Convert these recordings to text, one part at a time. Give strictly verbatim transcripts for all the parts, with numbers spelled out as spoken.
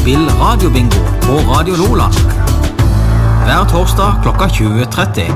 Spill radiobingo på Radio Nordland. Hver torsdag klokka tjue tretti.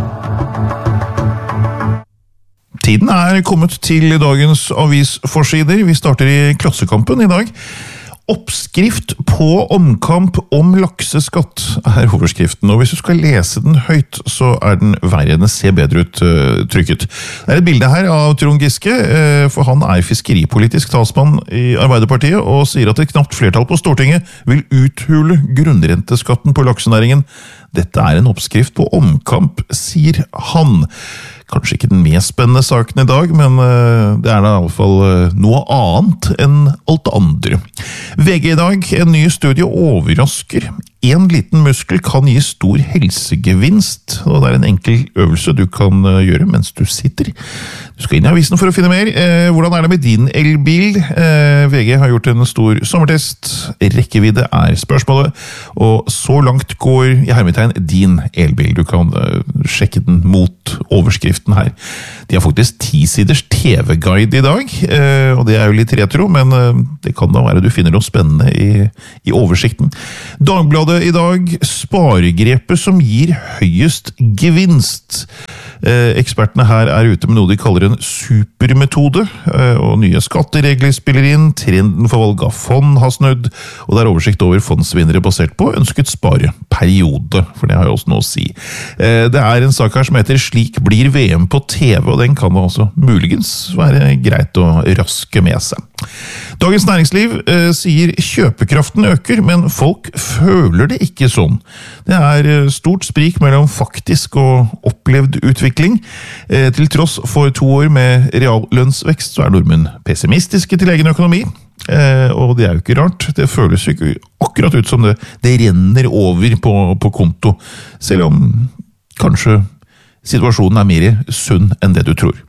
Tiden er kommet til dagens avisforsider. Vi starter i Klassekampen i dag. Oppskrift på omkamp om lakseskatt er overskriften, og hvis du skal lese den høyt, så er den verre. Den ser bedre ut uh, trykket. Det er et bilde her av Trond Giske, uh, for han er fiskeripolitisk talsmann i Arbeiderpartiet, og sier at et knapt flertall på Stortinget vil uthule grunnrenteskatten på laksenæringen. Dette er en oppskrift på omkamp, sier han. Kanskje ikke den mest spennende saken i dag, men det er da i alle fall noe annet enn alt andre. V G i dag, en ny studie overrasker. En liten muskel kan gi stor helsegevinst, og det er en enkel øvelse du kan gjøre mens du sitter. Du skal inn i avisen for å finne mer. Eh, hvordan er det med din elbil? Eh, V G har gjort en stor sommertest. Rekkevidde er spørsmålet, og så langt går i hermetegn din elbil. Du kan uh, sjekke den mot overskriften her. De har faktisk ti siders T V-guide i dag, eh, og det er jo litt retro, men uh, det kan da være du finner noe spennende i, i oversikten. Dagbladet i dag, sparegrepet som gir høyest gevinst. Eh, ekspertene her er ute med noe de kaller en supermetode, eh, og nye skatteregler spiller inn, trenden for valg av fond har snudd, og det er oversikt over fondsvinnere basert på ønsket spareperiode, for det har jo også noe å si. Eh, det er en sak her som heter Slik blir V M på T V, og den kan det også muligens være greit å raske med seg. Dagens Næringsliv eh, sier kjøpekraften øker, men folk føler det ikke sånn. Det er stort sprik mellom faktisk og opplevd utvikling. Eh, til tross for to år med reallønnsvekst, så er nordmenn pessimistiske til egen økonomi. Eh, og det er jo ikke rart. Det føles jo ikke akkurat ut som det, det renner over på, på konto, selv om kanskje situasjonen er mer sunn enn det du tror.